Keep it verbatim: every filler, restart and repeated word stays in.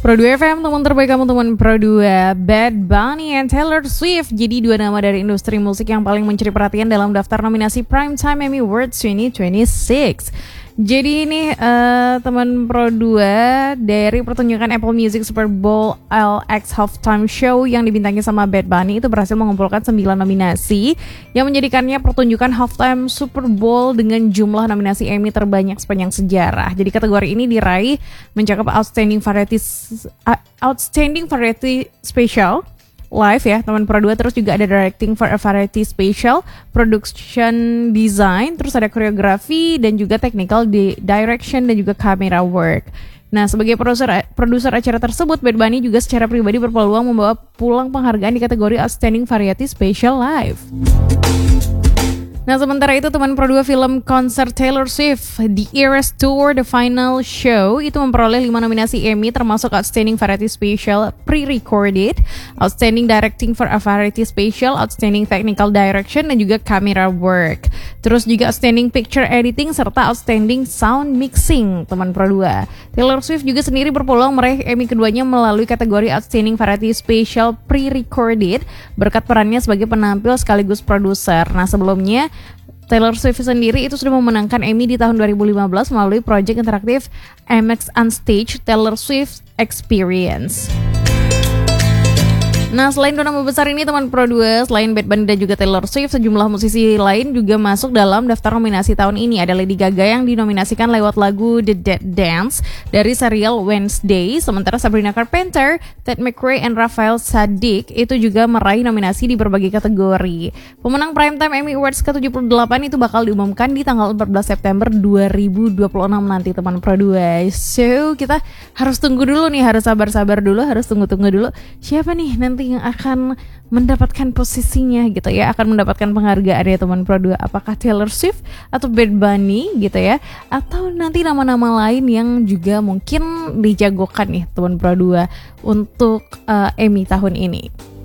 Pro dua F M, teman terbaik kamu, teman Pro dua. Bad Bunny and Taylor Swift jadi dua nama dari industri musik yang paling mencuri perhatian dalam daftar nominasi Primetime Emmy Awards dua ribu dua puluh enam. Jadi ini uh, teman Pro dua dari pertunjukan Apple Music Super Bowl L X Halftime Show yang dibintangi sama Bad Bunny itu berhasil mengumpulkan sembilan nominasi yang menjadikannya pertunjukan halftime Super Bowl dengan jumlah nominasi Emmy terbanyak sepanjang sejarah. Jadi kategori ini diraih mencakup Outstanding Variety uh, Outstanding Variety Special Live ya teman Pro dua, terus juga ada Directing for a Variety Special, Production Design, terus ada Koreografi dan juga Technical di Direction dan juga Camera Work. Nah, sebagai produser produser acara tersebut, Bad Bunny juga secara pribadi berpeluang membawa pulang penghargaan di kategori Outstanding Variety Special Live. Nah, sementara itu teman Pro dua, film konser Taylor Swift The Eras Tour The Final Show itu memperoleh lima nominasi Emmy termasuk Outstanding Variety Special Pre-Recorded, Outstanding Directing for a Variety Special, Outstanding Technical Direction dan juga Camera Work. Terus juga Outstanding Picture Editing serta Outstanding Sound Mixing teman Pro dua. Taylor Swift juga sendiri berpeluang meraih Emmy keduanya melalui kategori Outstanding Variety Special Pre-Recorded berkat perannya sebagai penampil sekaligus produser. Nah, sebelumnya Taylor Swift sendiri itu sudah memenangkan Emmy di tahun dua ribu lima belas melalui proyek interaktif M X Unstage Taylor Swift Experience. Nah, selain dua nama besar ini teman Pro dua, selain Bad Bunny dan juga Taylor Swift, sejumlah musisi lain juga masuk dalam daftar nominasi tahun ini. Ada Lady Gaga yang dinominasikan lewat lagu The Dead Dance dari serial Wednesday, sementara Sabrina Carpenter, Ted McRae, and Raphael Saadiq itu juga meraih nominasi di berbagai kategori. Pemenang Primetime Emmy Awards ke tujuh puluh delapan itu bakal diumumkan di tanggal empat belas September dua ribu dua puluh enam nanti teman Pro dua. So, kita harus tunggu dulu nih, harus sabar-sabar dulu, harus tunggu-tunggu dulu. Siapa nih nanti yang akan mendapatkan posisinya gitu ya, akan mendapatkan penghargaan ya teman Pro dua, apakah Taylor Swift atau Bad Bunny gitu ya, atau nanti nama-nama lain yang juga mungkin dijagokan nih teman Pro dua untuk uh, Emmy tahun ini.